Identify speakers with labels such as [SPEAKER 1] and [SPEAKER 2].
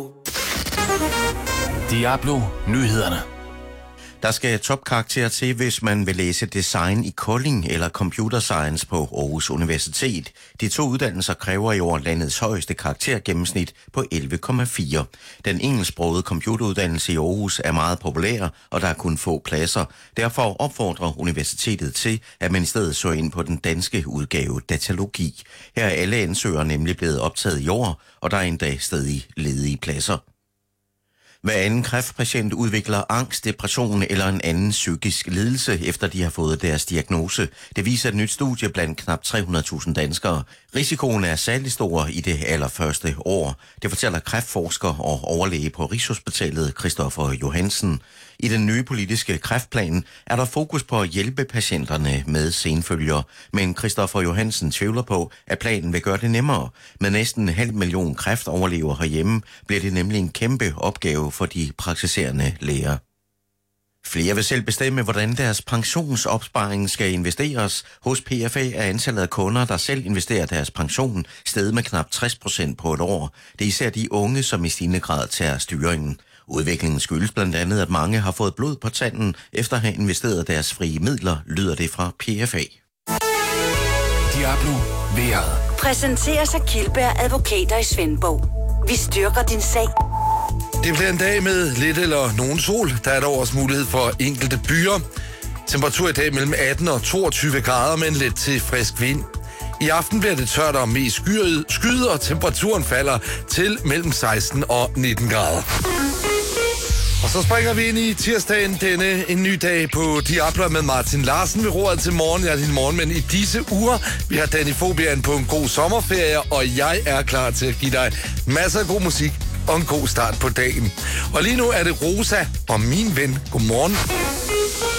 [SPEAKER 1] Diablo Nyhederne.
[SPEAKER 2] Der skal topkarakter til, hvis man vil læse design i Kolding eller computer science på Aarhus Universitet. De to uddannelser kræver i år landets højeste karaktergennemsnit på 11,4. Den engelsksprogede computeruddannelse i Aarhus er meget populær, og der er kun få pladser. Derfor opfordrer universitetet til, at man i stedet søger ind på den danske udgave datalogi. Her er alle ansøgere nemlig blevet optaget i år, og der er endda stadig ledige pladser. Hver anden kræftpatient udvikler angst, depression eller en anden psykisk lidelse, efter de har fået deres diagnose. Det viser et nyt studie blandt knap 300.000 danskere. Risikoen er særlig stor i det allerførste år. Det fortæller kræftforsker og overlæge på Rigshospitalet Christoffer Johansen. I den nye politiske kræftplan er der fokus på at hjælpe patienterne med senfølger. Men Christoffer Johansen tvivler på, at planen vil gøre det nemmere. Med næsten 500.000 kræftoverlevere herhjemme bliver det nemlig en kæmpe opgave for de praktiserende læger. Flere vil selv bestemme, hvordan deres pensionsopsparing skal investeres. Hos PFA er antallet af kunder, der selv investerer deres pension, steget med knap 60% på et år. Det er især de unge, som i stigende grad tager styringen. Udviklingen skyldes blandt andet, at mange har fået blod på tanden efter at have investeret deres frie midler, lyder det fra PFA.
[SPEAKER 1] Diablo Vejret.
[SPEAKER 3] Præsenteres af Kildberg Advokater i Svendborg. Vi styrker din sag.
[SPEAKER 4] Det bliver en dag med lidt eller nogen sol. Der er dog også mulighed for enkelte byer. Temperatur i dag mellem 18 og 22 grader med en let til frisk vind. I aften bliver det tørt og mest skyet, og temperaturen falder til mellem 16 og 19 grader. Og så springer vi ind i tirsdagen, en ny dag på Diablo med Martin Larsen ved roret til morgen. Jeg er din morgenmand i disse uger. Vi har Danny Fobian på en god sommerferie, og jeg er klar til at give dig masser af god musik og en god start på dagen. Og lige nu er det Rosa og Min Ven. Godmorgen.